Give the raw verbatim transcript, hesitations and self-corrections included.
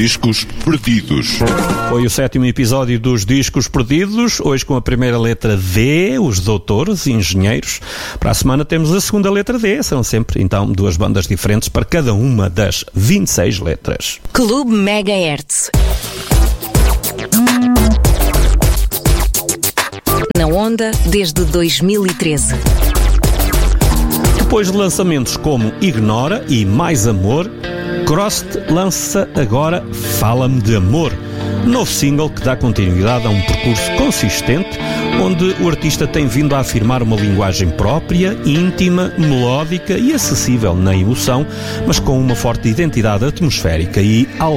Discos Perdidos. Foi o sétimo episódio dos Discos Perdidos, hoje com a primeira letra D, os doutores, engenheiros. Para a semana temos a segunda letra D, são sempre então duas bandas diferentes para cada uma das vinte e seis letras. Clube Megahertz. Na onda desde dois mil e treze. Depois de lançamentos como Ignora e Mais Amor, Crost lança agora Fala-me de Amor, novo single que dá continuidade a um percurso consistente, onde o artista tem vindo a afirmar uma linguagem própria, íntima, melódica e acessível na emoção, mas com uma forte identidade atmosférica e